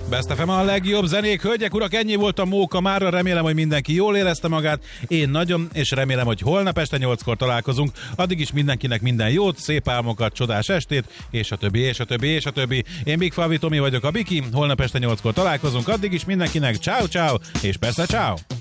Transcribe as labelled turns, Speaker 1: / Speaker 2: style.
Speaker 1: Best FM a legjobb zenék, hölgyek, urak, ennyi volt a Móka mára, remélem, hogy mindenki jól érezte magát, én nagyon, és remélem, hogy holnap este 8-kor találkozunk, addig is mindenkinek minden jót, szép álmokat, csodás estét, és a többi, és a többi, és a többi. Én Big Falvi Tomi vagyok, a Biki, holnap este 8-kor találkozunk, addig is mindenkinek ciao, ciao, és persze ciao.